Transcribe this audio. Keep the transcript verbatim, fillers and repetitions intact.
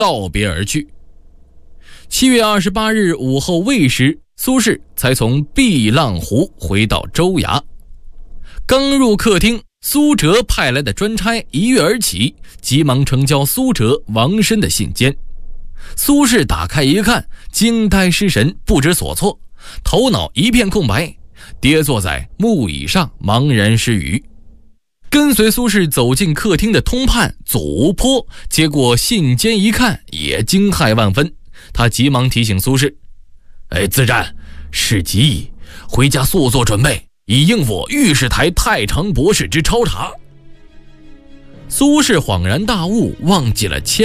告别而去。七月二十八日午后未时，苏轼才从碧浪湖回到州衙。刚入客厅，苏辙派来的专差一跃而起，急忙呈交苏辙、王申的信笺。苏轼打开一看，惊呆失神，不知所措，头脑一片空白，跌坐在木椅上，茫然失语。跟随苏轼走进客厅的通判左坡接过信笺一看，也惊骇万分。他急忙提醒苏轼：哎，自战事急矣，回家速做准备，以应付御史台太常博士之抄查。苏轼恍然大悟，忘记了签